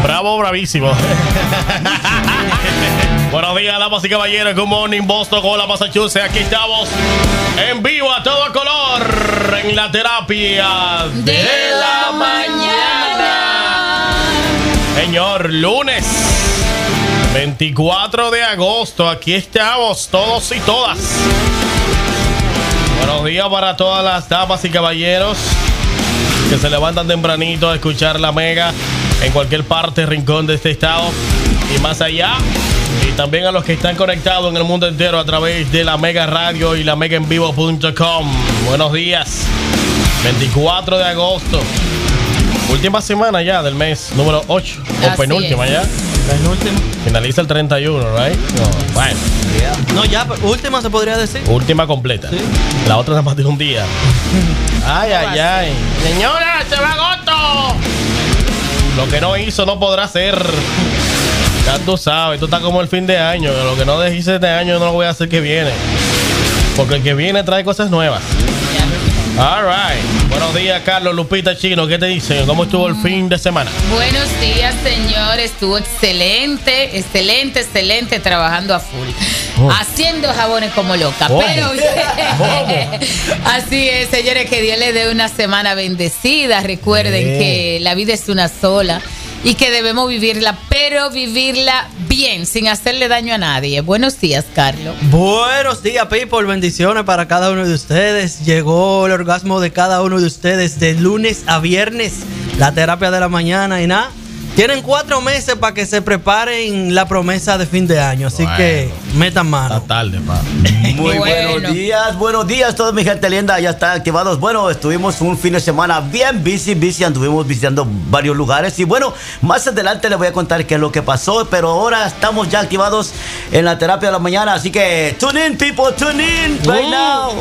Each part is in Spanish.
Bravo, bravísimo. Buenos días, damas y caballeros. Good morning, Boston. Hola, Massachusetts. Aquí estamos en vivo a todo color en la terapia de la mañana. Señor, lunes 24 de agosto. Aquí estamos todos y todas. Buenos días para todas las damas y caballeros que se levantan tempranito a escuchar la Mega en cualquier parte, rincón de este estado y más allá. Y también a los que están conectados en el mundo entero a través de la Mega Radio y la megaenvivo.com. Buenos días. 24 de agosto. Última semana ya del mes número 8. O penúltima ya. Penúltima. Finaliza el 31, ¿right? No, bueno. No, ya, última se podría decir. Última completa. Sí. La otra nada más de un día. Ay, ay, ay. Señora, se va agosto. Lo que no hizo no podrá hacer. Ya tú sabes, esto está como el fin de año. Lo que no hice este año no lo voy a hacer que viene. Porque el que viene trae cosas nuevas. All right. Buenos días, Carlos, Lupita, Chino. ¿Qué te dicen? ¿Cómo estuvo el fin de semana? Buenos días, señor. Estuvo excelente, excelente, excelente, trabajando a full. Haciendo jabones como loca. Pero así es, señores, que Dios les dé una semana bendecida. Recuerden que la vida es una sola y que debemos vivirla, pero vivirla bien, sin hacerle daño a nadie. Buenos días, Carlos. Buenos días, people. Bendiciones para cada uno de ustedes. Llegó el orgasmo de cada uno de ustedes de lunes a viernes, la terapia de la mañana y nada. Tienen 4 meses para que se preparen la promesa de fin de año, así que metan mano. Está tarde, pa. Muy buenos días, toda mi gente linda, ya están activados. Bueno, estuvimos un fin de semana bien busy, anduvimos visitando varios lugares y bueno, más adelante les voy a contar qué es lo que pasó, pero ahora estamos ya activados en la terapia de la mañana, así que tune in, people, tune in right now.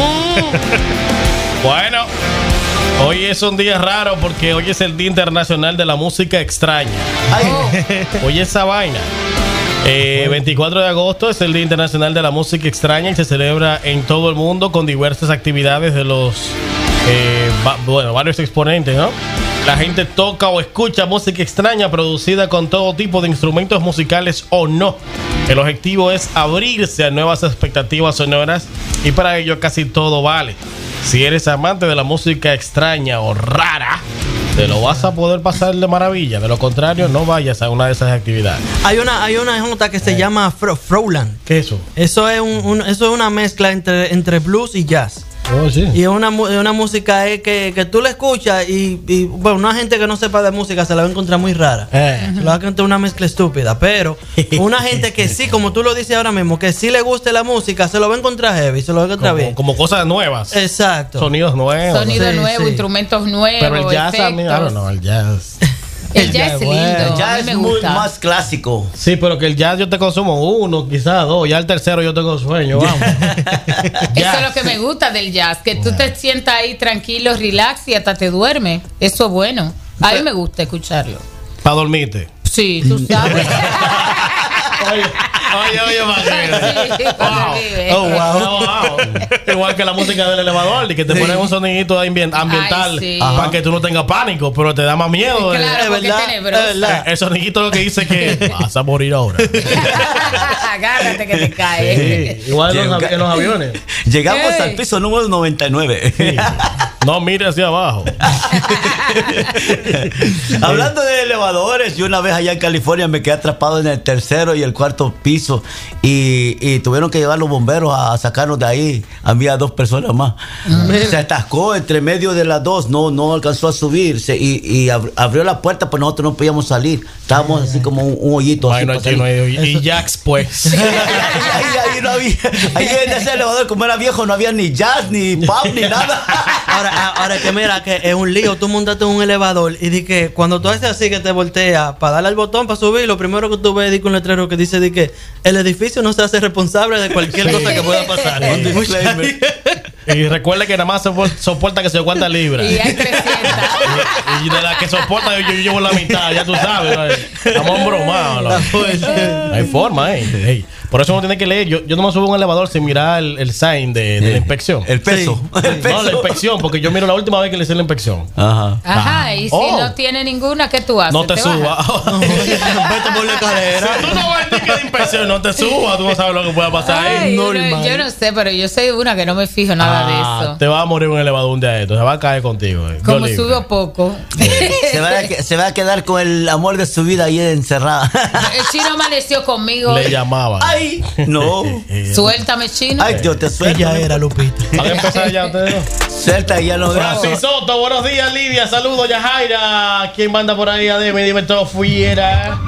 Bueno, hoy es un día raro porque hoy es el Día Internacional de la Música Extraña. Oye esa vaina. 24 de agosto es el Día Internacional de la Música Extraña y se celebra en todo el mundo con diversas actividades de los varios exponentes, ¿no? La gente toca o escucha música extraña producida con todo tipo de instrumentos musicales o no. El objetivo es abrirse a nuevas expectativas sonoras y para ello casi todo vale. Si eres amante de la música extraña o rara, te lo vas a poder pasar de maravilla. De lo contrario, no vayas a una de esas actividades. Hay una nota que se llama Froland. ¿Qué es eso? Eso es una mezcla entre blues y jazz. Oh, sí. Y es una música que tú la escuchas y bueno, una gente que no sepa de música se la va a encontrar muy rara. Se la va a encontrar una mezcla estúpida. Pero una gente que sí, como tú lo dices ahora mismo, que sí le guste la música, se lo va a encontrar heavy, se lo va a encontrar bien. Como cosas nuevas. Exacto. Sonidos nuevos. Sonidos nuevos, instrumentos nuevos. Pero el jazz también, el jazz. El jazz es lindo. El jazz me es muy gusta. más clásico. Sí, pero que el jazz yo te consumo 1, quizás 2, ya el tercero yo tengo sueño, vamos. Eso es lo que me gusta del jazz, que tú te sientas ahí tranquilo, relax y hasta te duermes. Eso es bueno. A mí me gusta escucharlo. Para dormirte. Sí, tú sabes. Oye, Sí, wow. Igual que la música del elevador, y que te ponen un sonidito ambiental para que tú no tengas pánico, pero te da más miedo. Claro, es porque verdad. El sonidito lo que dice que vas a morir ahora. Agárrate que te cae. Sí, igual en los aviones. Llegamos al piso número 99. Sí. No mire hacia abajo. Hablando de elevadores, yo una vez allá en California me quedé atrapado en el tercero y el cuarto piso y tuvieron que llevar los bomberos a sacarnos de ahí. Había 2 personas más. Se atascó entre medio de las dos, no alcanzó a subirse y abrió la puerta, pues nosotros no podíamos salir. Estábamos así como un hoyito. Ay, así no, y jazz, pues. ahí no había, ahí en ese elevador, como era viejo, no había ni jazz, ni pop, ni nada. Ahora que mira que es un lío, tú montaste en un elevador y di que cuando tú haces así que te volteas para darle al botón para subir, lo primero que tú ves es un letrero que dice que el edificio no se hace responsable de cualquier cosa que pueda pasar. Y recuerde que nada más soporta que se cuántas libras. Y hay 300. Y de las que soporta yo llevo la mitad, ya tú sabes. ¿no? Estamos bromados. No hay forma, Hey. Por eso uno tiene que leer. Yo no me subo a un elevador sin mirar el sign de la inspección. El peso. Sí. El peso. No, la inspección, porque yo miro la última vez que le hice la inspección. Ajá, y si no tiene ninguna, ¿qué tú haces? No te subas. Vete por la escalera. Si tú no vas a decir que de inspección, no te subas. Tú no sabes lo que pueda pasar ahí. Yo no sé, pero yo soy una que no me fijo nada de eso. Te va a morir un elevador un día de esto. Se va a caer contigo. Como subo poco. Se va a quedar con el amor de su vida ahí encerrada. El chino amaneció conmigo. Le llamaban. Ay, no. Suéltame, chino. Ay, Dios, te suelta. Ella era Lupita. Van a empezar ya ustedes dos. Suelta y ya lo grabo. Francis Soto, buenos días, Lidia. Saludos, Yajaira. ¿Quién manda por ahí? Dime todo, fuera.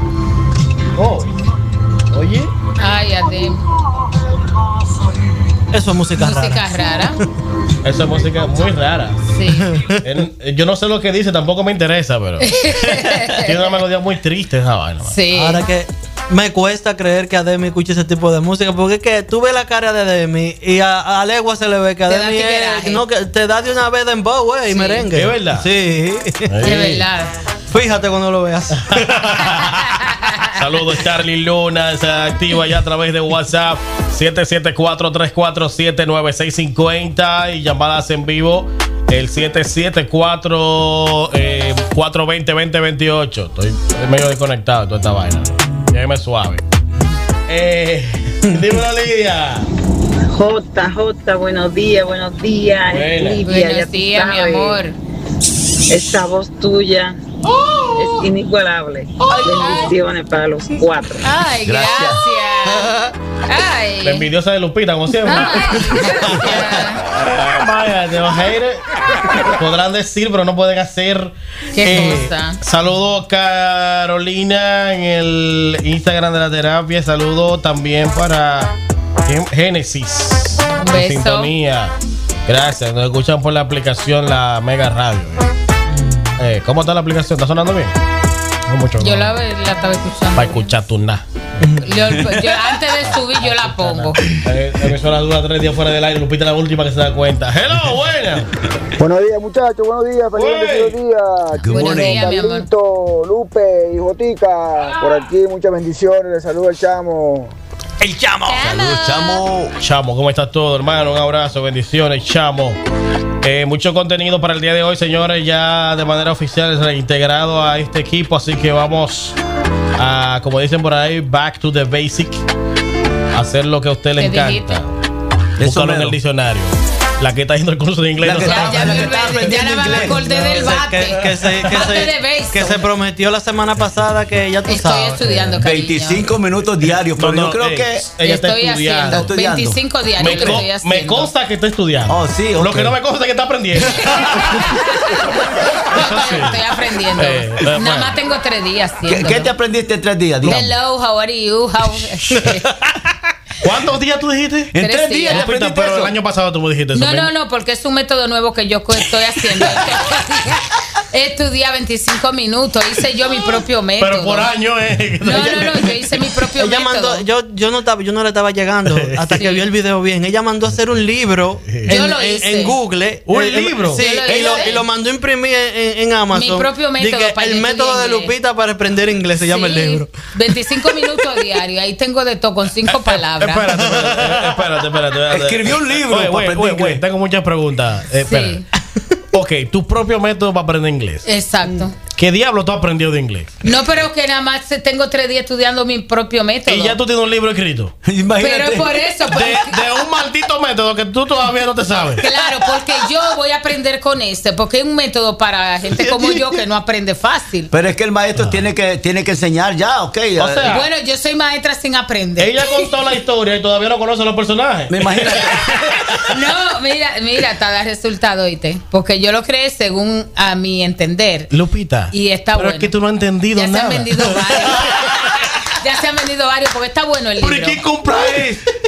Oye. Ay, Adem. Eso es música rara. Esa música es muy rara. Sí. Yo no sé lo que dice, tampoco me interesa, pero tiene una melodía muy triste esa vaina. Sí. Ahora que me cuesta creer que Ademi escuche ese tipo de música, porque es que tú ves la cara de Ademi y a legua se le ve que Ademi que te da de una vez de dembow, y merengue. ¿Es verdad? Sí. Es verdad. Fíjate cuando lo veas. Saludos, Charlie Luna. Se activa ya a través de WhatsApp 774-347-9650 y llamadas en vivo el 774-420-2028. Estoy medio desconectado de toda esta vaina. Déjeme suave. Dímelo, Lidia. JJ, buenos días. Buena. Lidia, Buenos días, mi amor. Esa voz tuya es inigualable. Bendiciones para los cuatro. Ay, gracias. Ay. La envidiosa de Lupita, como siempre. Vaya, los haters podrán decir, pero no pueden hacer. ¿Qué cosa? Saludo Carolina en el Instagram de la terapia. Saludo también para Génesis. Un beso. Sintonía. Gracias. Nos escuchan por la aplicación La Mega Radio. ¿Cómo está la aplicación? ¿Está sonando bien? No mucho. Yo la estaba escuchando. Para escuchar tu nada. Yo antes de subir yo la pongo. Emisora dura 3 días fuera del aire. Lupita la última que se da cuenta. Hello, buena. Buenos días, muchachos, buenos días, feliz días. Buenos días, mi amor. Carlito, Lupe y Jotica, por aquí muchas bendiciones, les saludo al Chamo. El Chamo. Saludos, Chamo. Chamo, ¿cómo estás todo, hermano? Un abrazo, bendiciones, Chamo. Mucho contenido para el día de hoy, señores, ya de manera oficial reintegrado a este equipo, así que vamos a, como dicen por ahí, back to the basic, hacer lo que a usted le encanta. Búscalo en el diccionario. La que está yendo el curso de inglés. Ya me acordé del bate. Que se prometió la semana pasada que ya tú sabes. Estoy estudiando, cariño. 25 minutos diarios, pero yo creo que ella está estoy estudiando. haciendo 25 diarios que estoy haciendo. Me consta que está estudiando. Oh, sí, okay. Lo que no me consta es que está aprendiendo. Estoy aprendiendo. Nada más tengo 3 días haciendo. ¿Qué te aprendiste en 3 días? Digamos. Hello, how are you? ¿Cuántos días tú dijiste? En 3 días. Lupita, pero el año pasado tú me dijiste eso. No, porque es un método nuevo que yo estoy haciendo. Estudié 25 minutos, hice yo mi propio método. Pero por año, No, yo hice mi propio ella método. Mandó, yo no le estaba llegando hasta que vio el video bien. Ella mandó a hacer un libro en Google. ¿Un libro? Sí, y lo mandó a imprimir en Amazon. Mi propio método. El método de Lupita para aprender inglés se llama el libro. 25 minutos diarios, ahí tengo de todo, con 5 palabras. Espérate. Escribió un libro. Güey, tengo muchas preguntas. Sí. Ok, tu propio método para aprender inglés. Exacto. ¿Qué diablo tú has aprendido de inglés? No, pero que nada más tengo 3 días estudiando mi propio método. Y ya tú tienes un libro escrito. Imagínate. Pero por eso. De un maldito método que tú todavía no te sabes. Claro, porque yo voy a aprender con porque es un método para gente como yo que no aprende fácil. Pero es que el maestro tiene que enseñar ya, ok. O sea, bueno, yo soy maestra sin aprender. Ella contó la historia y todavía no conoce a los personajes. Me imagino. No, mira, te da resultado, oíste. Porque yo lo creé según a mi entender. Lupita. Y está pero bueno. es que tú no has entendido nada. Ya se han vendido varios porque está bueno el libro. ¿Pero quién compra esto?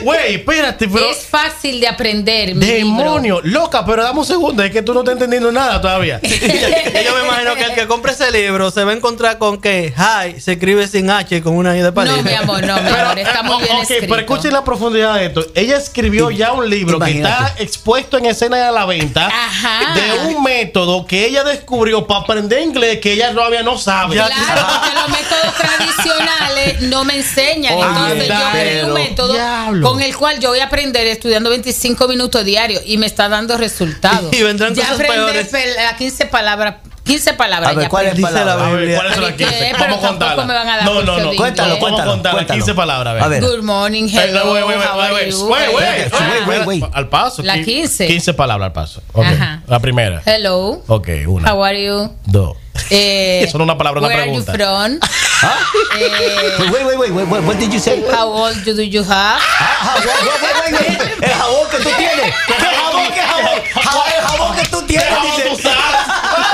Güey, espérate, pero. Es fácil de aprender, mi Demonio, loca, pero dame un segundo, es que tú no estás entendiendo nada todavía. Yo me imagino que el que compre ese libro se va a encontrar con que hi se escribe sin H y con una I de palito. No, mi amor, está muy bien escrito. Pero escuchen la profundidad de esto. Ella escribió ya un libro que está expuesto en escena a la venta. Ajá. De un método que ella descubrió para aprender inglés que ella todavía no sabe. Claro, porque los métodos tradicionales no me enseñan. Entonces yo creé un método con el cual yo voy a aprender estudiando 25 minutos diarios y me está dando resultados. Y vendrán ya cosas aprendí peores. a 15 palabras. 15 palabras. A ver, ya ¿cuál es aprendí. Dice la palabra? Biblia. ¿Cuáles son las 15? Pero Vamos a tampoco contarlas. me van a dar curso de Cuéntalo, inglés. Vamos a contar las 15 palabras. A ver. Good morning, hello, how are you? Wait. Al paso. La 15. 15 palabras al paso. Ok. Ajá. La primera. Hello. Ok, una. How are you? Dos. Son una palabra, una where pregunta. Where are you from? Wait. What did you say? How old do you have? Wait. El jabón que tú tienes. ¿Qué jabón? El jabón que tú tienes. ¿Qué jabón tú sabes?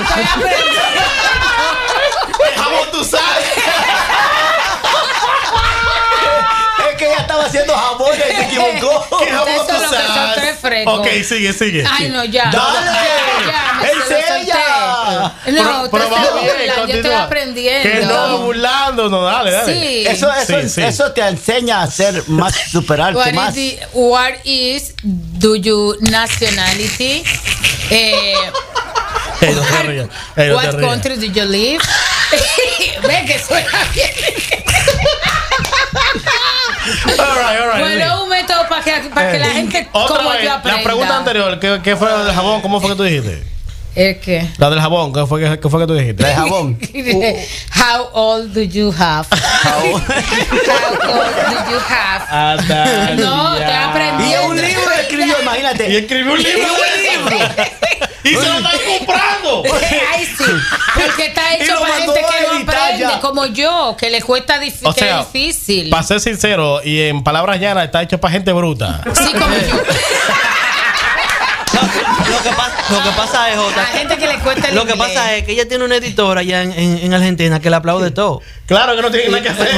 ¿Qué jabón tú sabes? Es que ella estaba haciendo jabón y se equivocó. ¿Qué jabón Eso tú es lo que son sabes? tres frescos. Ok, sigue. Ay, no, ya. Dale. Ya, me Enseña. solté. No, usted Pero se vamos burla, bien, yo estoy continúa. aprendiendo. Que no, burlándonos, dale. Sí. Eso te enseña a ser más, superarte más. What is do you nationality? No te rías. What country do you live? Ve que suena bien. All right. Bueno, un método para que la gente Otra como vez, yo aprenda. la pregunta anterior, ¿qué fue la del jabón? ¿Cómo fue que tú dijiste? ¿El qué? La del jabón, ¿qué fue que tú dijiste? De jabón. How old do you have? How old do you have? No, te aprendí. Y un libro escribió, imagínate. Y escribió un libro. Y se lo están comprando. Ay, sí. Porque está Y hecho lo para mandó gente a que no editar aprende, ya. como yo, que le cuesta que es difícil. Para ser sincero, y en palabras llanas, está hecho para gente bruta. Sí, como yo. Lo que pasa es, Jota, La gente que le cuesta el lo que inglés. pasa es que ella tiene una editora allá en Argentina que le aplaude todo. Claro que no tiene nada que hacer.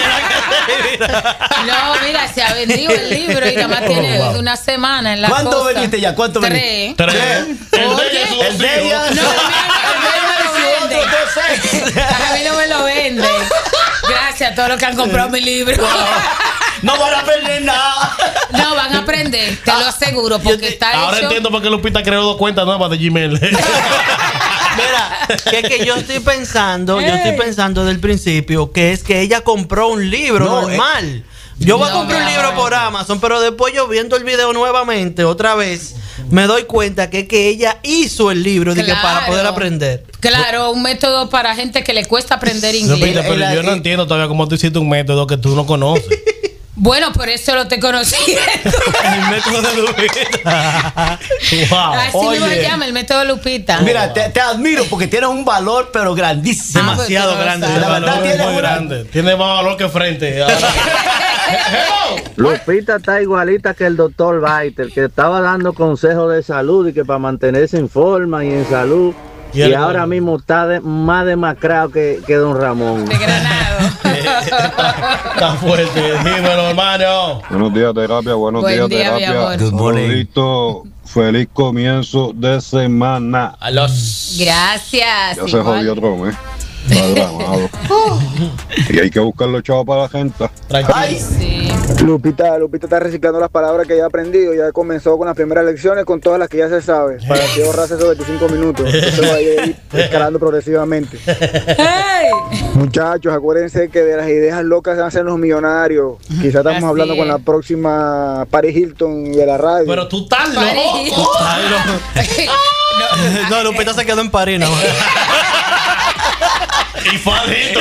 No, mira, se ha vendido el libro y nada más tiene una semana en la ¿Cuánto cosa. vendiste ya? ¿Cuánto vendiste? 3. Tres. El de ella. No, a mí no me lo vende. Gracias a todos los que han comprado mi libro. No van a perder nada. No, van a aprender, te lo aseguro, porque está Ahora hecho. entiendo por qué Lupita creó 2 cuentas nuevas de Gmail. Mira, que es que yo estoy pensando del principio, que es que ella compró un libro normal. Yo voy a No, comprar un mi libro amor. por Amazon, pero después yo viendo el video nuevamente, otra vez, me doy cuenta que es que ella hizo el libro de que para poder aprender. Claro, un método para gente que le cuesta aprender inglés. Lupita, pero yo no entiendo todavía cómo tú hiciste un método que tú no conoces. Bueno, por eso lo estoy conociendo. El método de Lupita. Wow. Así mismo se llama, el método Lupita. Mira, te admiro porque tienes un valor, pero grandísimo. Demasiado pues, grande. tú lo La sabes. verdad Es tiene muy una- grande. Tiene más valor que frente. Hello. Lupita está igualita que el doctor Baiter, que estaba dando consejos de salud y que para mantenerse en forma y en salud. Y Y, el ahora gordo. mismo está más demacrado que don Ramón. De Granado. Está fuerte. Dímelo, hermano. Buenos días, terapia. Buenos Buen días, día, mi terapia. amor. Good morning. Saludito. Feliz comienzo de semana. A los. Gracias. Ya se igual. jodió otro mes. Está dramado. Y hay que buscar los chavos para la gente. Tranquilo. Sí. Lupita está reciclando las palabras que ya ha aprendido. Ya comenzó con las primeras lecciones con todas las que ya se sabe. Para que ahorrarse esos 25 minutos. Entonces va a ir escalando progresivamente. Hey. Muchachos, acuérdense que de las ideas locas se hacen los millonarios. Quizás estamos Así hablando con es. la próxima Paris Hilton de la radio. Pero tú estás París. loco. No, Lupita se quedó en París, ¿no? Y fadito,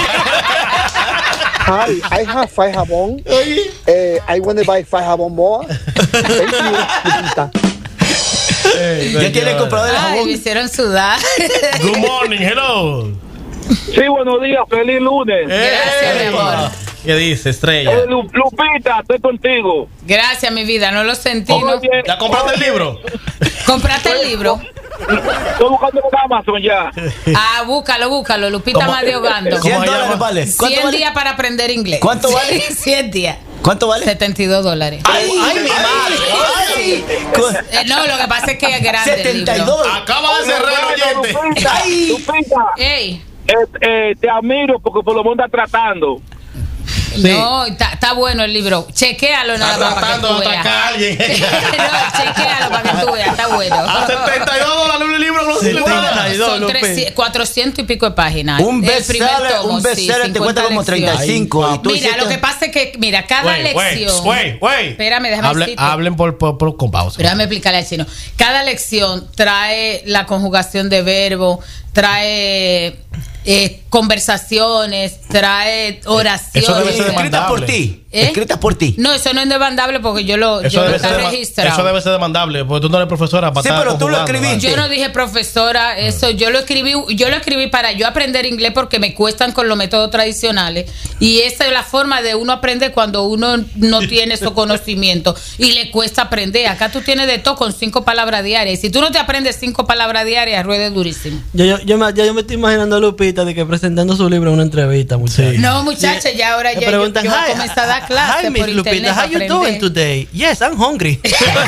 Hi, I have 5 jabón. I want to buy 5 jabón more. Thank you, Lupita. Ya tiene comprador de Ay, me jabón. hicieron sudar. Good morning, hello. Sí, buenos días, feliz lunes. Gracias, mi amor. ¿Qué dice, estrella? Lupita, estoy contigo. Gracias, mi vida. No lo sentí. ¿no? ¿Ya compraste el libro? ¿Compraste el libro? Estoy buscando por Amazon ya. Ah, búscalo. Lupita ¿Cómo? Madiogando. ¿Cómo se $100 llama? vale. ¿Cuánto 100 vale? días para aprender inglés. ¿Cuánto vale? 100 días. ¿Cuánto vale? $72. Ay, mi madre. Sí. No, lo que pasa es que es grande 72. el libro. Acaba de cerrar el oyente. Lupita, Ey. te admiro porque por lo menos está tratando. Sí. No, está bueno el libro. Chequéalo nada Está más para que tratando tú de veas. atacar a alguien. No, chequéalo para que tú veas, está bueno. A $72 un libro no se le da. Son 400 y pico de páginas. Un El primer bestseller, tomo, un bestseller sí, te cuesta 50 como lecciones. 35. Ay, y tú Mira, hiciste- lo que pasa es que, mira, cada lección. Espérame, déjame decirte. Hablen con pausa. Pero déjame explicarle al chino. Cada lección trae la conjugación de verbo, trae conversaciones, trae oraciones. Eso debe ser Escrita demandable. por ti. ¿Eh? Escrita por ti. No, eso no es demandable porque yo lo está registrado. Eso debe ser demandable, porque tú no eres profesora para Sí, estar pero tú lo conjugando, escribiste. Yo no dije profesora, eso yo lo escribí para yo aprender inglés porque me cuestan con los métodos tradicionales y esa es la forma de uno aprender cuando uno no tiene esos conocimientos y le cuesta aprender. Acá tú tienes de todo con 5 palabras diarias y si tú no te aprendes 5 palabras diarias, ruedes durísimo. Yo me estoy imaginando a Lupita de que presentando su libro en una entrevista, muchachos. No, muchachos, ya ahora Me yo preguntan, voy a comenzar a dar clases hi, Miss por Lupita, internet how para you doing aprender. today? Yes, I'm hungry.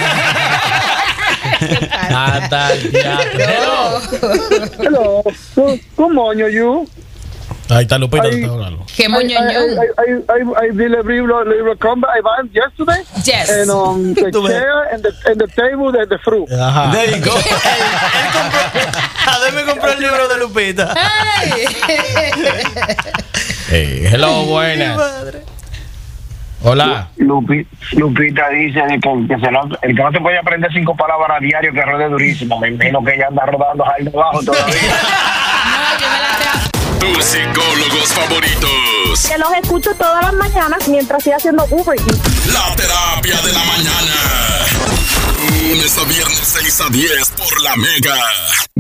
Hello. Good morning, you. Ahí está Lupita. Ay. te está hablando. Qué moñoñón. I delivered come I bought yesterday. Yes. And the Tú ves. chair and the table, the fruit. Ajá. There you go. Adel me compró el libro de Lupita. Ay. Hey, hello, buenas. Hola. Lupita dice de que el que no se puede aprender 5 palabras a diario que ruede durísimo. Me imagino que ella anda rodando ahí debajo todavía. No, yo me la Tus psicólogos favoritos. Que los escucho todas las mañanas mientras estoy haciendo Uber Eats. La terapia de la mañana. Lunes a viernes 6 a 10 por La Mega.